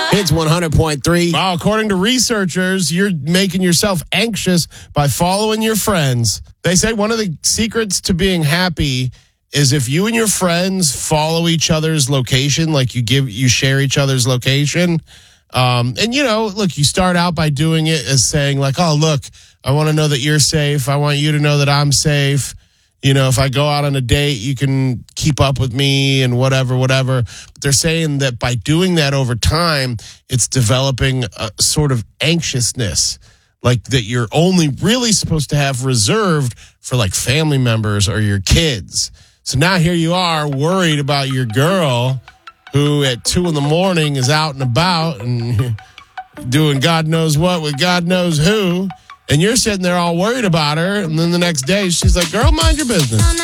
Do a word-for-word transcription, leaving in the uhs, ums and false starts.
It's one hundred point three. Wow, according to researchers, you're making yourself anxious by following your friends. They say one of the secrets to being happy is if you and your friends follow each other's location, like you give, you share each other's location. Um, and, you know, look, you start out by doing it as saying like, oh, look, I want to know that you're safe. I want you to know that I'm safe. You know, if I go out on a date, you can keep up with me and whatever, whatever. But they're saying that by doing that over time, it's developing a sort of anxiousness, like that you're only really supposed to have reserved for like family members or your kids. So now here you are worried about your girl who at two in the morning is out and about and doing God knows what with God knows who. And you're sitting there all worried about her. And then the next day she's like, girl, mind your business.